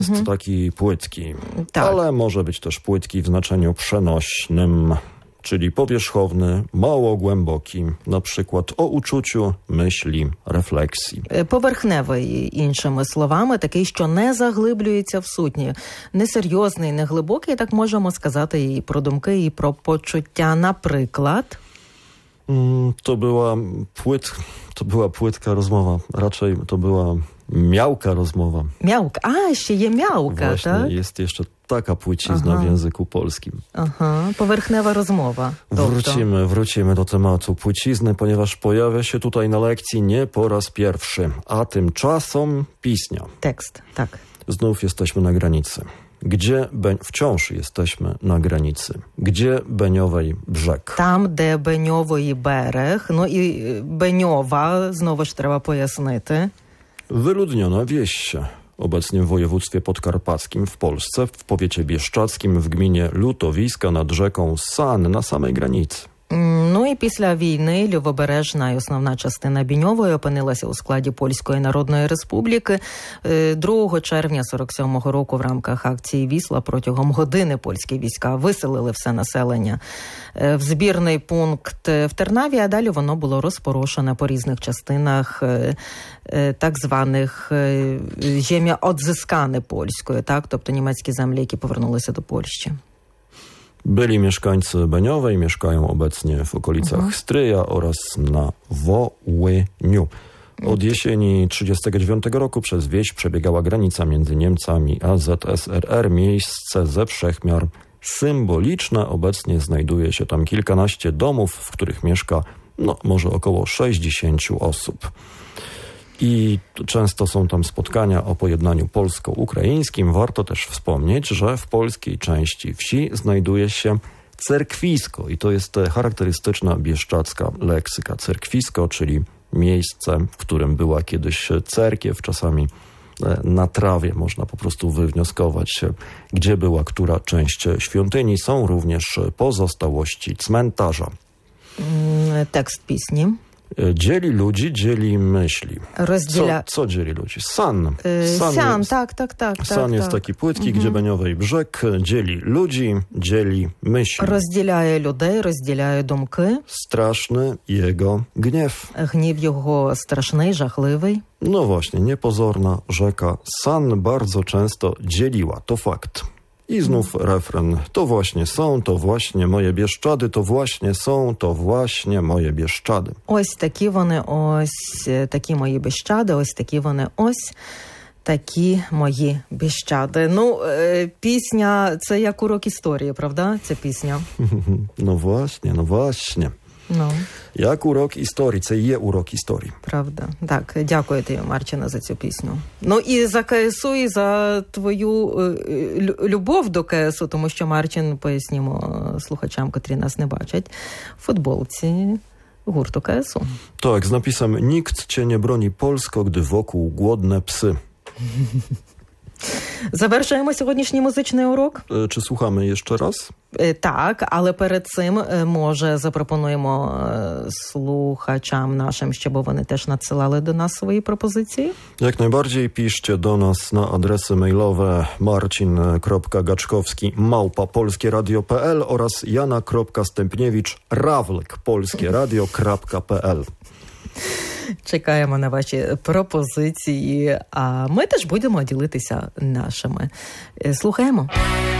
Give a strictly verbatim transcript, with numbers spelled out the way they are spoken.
jest Mhm. taki płytki, Tak. ale może być też płytki w znaczeniu przenośnym, czyli powierzchowny, mało głęboki, na przykład o uczuciu, myśli, refleksji. Поверхневий, іншими словами, такий, що не заглиблюється в сутні. Несерйозний, не глибокий, так можемо сказати і про думки, і про почуття. Наприклад... Mm, To była płyt, to była płytka rozmowa, raczej to była miałka rozmowa. М'явка. А, ще є м'явка, Właśnie, так? jest jeszcze taka płycizna Aha. w języku polskim. Ага, поверхнева розмова. Тобто, Wrócimy, wrócimy do tematu płcizny, ponieważ pojawia się tutaj na lekcji nie po raz pierwszy, a tymczasem pisnia. текст, так. Znów jesteśmy na granicy. Gdzie be... wciąż jesteśmy na granicy? Gdzie Beniowej brzeg? Там, де Беньової берег, ну і Беньова, знову ж треба пояснити. Wyludniona wieś, obecnie w województwie podkarpackim w Polsce, w powiecie bieszczackim, w gminie Lutowiska nad rzeką San, na samej granicy. Ну і після війни лівобережна і основна частина Біньової опинилася у складі Польської Народної Республіки. другого червня сорок сьомого року в рамках акції «Вісла» протягом години польські війська виселили все населення в збірний пункт в Тернаві, а далі воно було розпорошене по різних частинах так званих «земля odzyskane» польською, так, тобто німецькі землі, які повернулися до Польщі. Byli mieszkańcy Beniowej, mieszkają obecnie w okolicach mhm. Stryja oraz na Wołyniu. Od jesieni trzydziestego dziewiątego roku przez wieś przebiegała granica między Niemcami a Z S R R. Miejsce ze wszechmiar symboliczne. Obecnie znajduje się tam kilkanaście domów, w których mieszka no, może około sześćdziesięciu osób. I często są tam spotkania o pojednaniu polsko-ukraińskim. Warto też wspomnieć, że w polskiej części wsi znajduje się cerkwisko i to jest charakterystyczna bieszczacka leksyka. Cerkwisko, czyli miejsce, w którym była kiedyś cerkiew, czasami na trawie można po prostu wywnioskować, gdzie była która część świątyni. Są również pozostałości cmentarza. Tekst pісні. Dzieli ludzi, dzieli myśli. Rozdіля... Co, co dzieli ludzi? San. San, San jest, tak, tak, tak. San tak, jest tak. taki płytki, Mhm. gdzie Beniowej brzeg dzieli ludzi, dzieli myśli. Розділяє людей, розділяє думки. Straszny jego gniew. Гнів його страшний, жахливий. No właśnie, niepozorna rzeka San bardzo często dzieliła, to fakt. I znów refren. To właśnie są, to właśnie moje Bieszczady, to właśnie są, to właśnie moje Bieszczady. Ось такі вони, ось такі мої Біщади, ось такі вони, ось такі мої Біщади. Ну, пісня, це як урок історії, правда, ця пісня? No właśnie, no właśnie. Ну. Jak urok historii, це є урок історії. Правда. Так, дякую тобі, Марчина, за цю пісню. Ну і за КСУ, і за твою е, любов до КСУ, тому що Марчин, пояснімо слухачам, котрі нас не бачать, в футболці гурту КСУ. Tak, z napisem nikt cię nie broni Polsko, gdy wokół głodne psy. Завершуємо сьогоднішній музичний урок. E, Czy słuchamy jeszcze raz? Так, але перед цим, може, запропонуємо слухачам нашим, щоб вони теж надсилали до нас свої пропозиції? Jak najbardziej piszcie do nas na adresy mailowe marcin kropka gaczkowski małpa polskieradio.pl oraz jana.stępniewicz rawlek polskieradio kropka pl. Чекаємо на ваші пропозиції, а ми теж будемо ділитися нашими. Слухаємо.